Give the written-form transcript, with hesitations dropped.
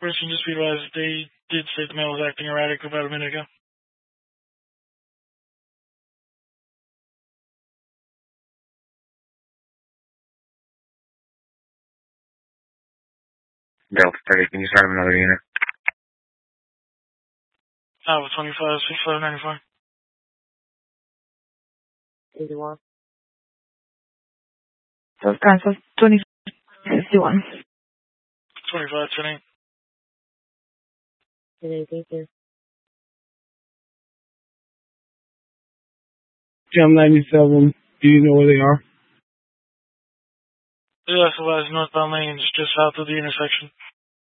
Person just be advised, they did say the male was acting erratic about a minute ago. Delta 30, can you start another unit? Alpha 25, 6595. 81. So cancel 2051. 25, 10-8. Thank you. Jam 97, do you know where they are? The advised northbound lanes just south of the intersection.